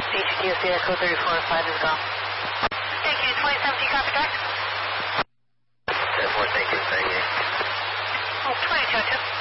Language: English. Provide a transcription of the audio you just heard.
HTS Echo 34-5 is gone. Thank you, 2017 copy track. 10-4, thank you, thank you. Oh, 2202.